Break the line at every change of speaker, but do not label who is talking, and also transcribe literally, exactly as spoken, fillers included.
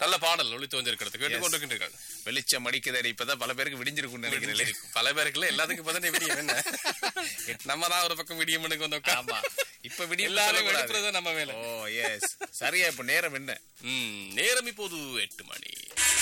நல்ல பாடல் ஒளித்து வந்திருக்கிறது கேட்டுக்கொண்டிருக்கின்றீர்கள்.
வெளிச்சம் அடிக்குது, இப்பதான் பல பேருக்கு விடிஞ்சிருக்கும் நினைக்கிறேன்.
பல பேருக்கு எல்லாத்துக்கும் இப்பதான் விடியும். என்ன நம்ம தான் ஒரு பக்கம் விடியும் வந்தோம்.
ஆமா, இப்ப விடிய
எல்லாரும் எடுக்கிறது நம்ம வேலை.
ஓ எஸ், சரியா. இப்ப நேரம் என்ன?
நேரம் இப்போது எட்டு மணி.